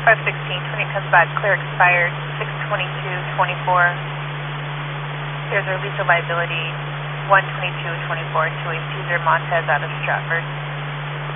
516, 20 comes back, clear expired, 622.24. There's a release of liability, 122.24 to a Cesar Montez out of Stratford.